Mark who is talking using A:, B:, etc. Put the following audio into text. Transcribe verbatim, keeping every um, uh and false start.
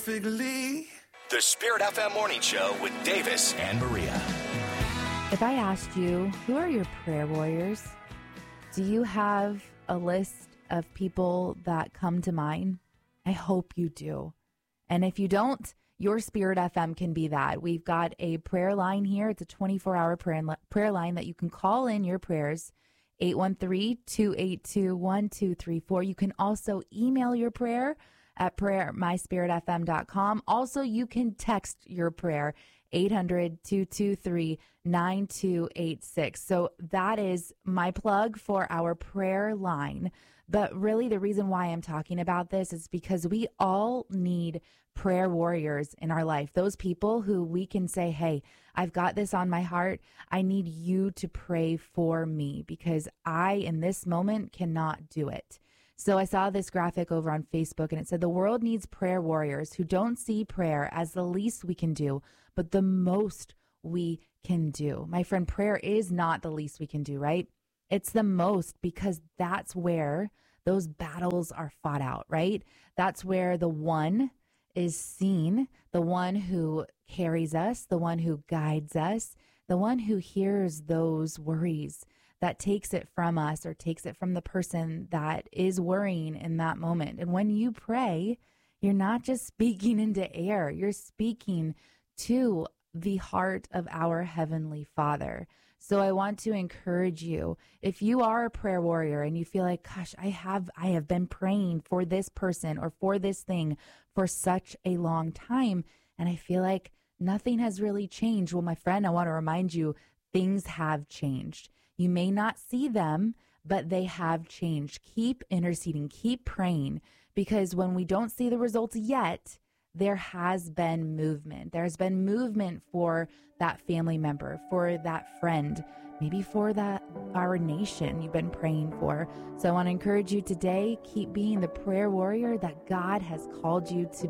A: perfectly.
B: The Spirit F M Morning Show with Davis and Maria.
C: If I asked you, who are your prayer warriors? Do you have a list of people that come to mind? I hope you do. And if you don't, your Spirit F M can be that. We've got a prayer line here. It's a twenty-four hour prayer, prayer line that you can call in your prayers, eight one three, two eight two, one two three four. You can also email your prayer at prayer at my spirit f m dot com. Also, you can text your prayer, eight hundred, two two three, nine two eight six. So that is my plug for our prayer line. But really, the reason why I'm talking about this is because we all need prayer warriors in our life. Those people who we can say, hey, I've got this on my heart. I need you to pray for me because I, in this moment, cannot do it. So I saw this graphic over on Facebook, and it said the world needs prayer warriors who don't see prayer as the least we can do, but the most we can do. My friend, prayer is not the least we can do, right? It's the most, because that's where those battles are fought out, right? That's where the one is seen, the one who carries us, the one who guides us, the one who hears those worries, that takes it from us or takes it from the person that is worrying in that moment. And when you pray, you're not just speaking into air, you're speaking to the heart of our Heavenly Father. So I want to encourage you, if you are a prayer warrior and you feel like, gosh, I have I have been praying for this person or for this thing for such a long time, and I feel like nothing has really changed. Well, my friend, I want to remind you, things have changed. You may not see them, but they have changed. Keep interceding, keep praying, because when we don't see the results yet, there has been movement. There's been movement for that family member, for that friend, maybe for that our nation you've been praying for. So I want to encourage you today, keep being the prayer warrior that God has called you to